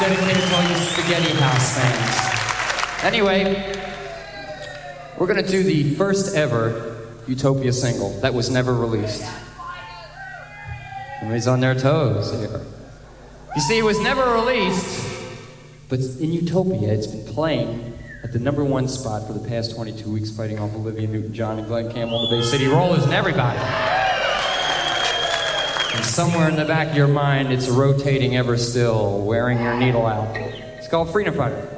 dedicated to all you Spaghetti House fans. Anyway, we're gonna do the first ever Utopia single that was never released. Everybody's on their toes here. You see, it was never released, but in Utopia, it's been playing at the #1 spot for the past 22 weeks, fighting off Olivia Newton-John and Glenn Campbell, the Bay City Rollers, and everybody. And somewhere in the back of your mind, it's rotating ever still, wearing your needle out. It's called Freedom Fighter.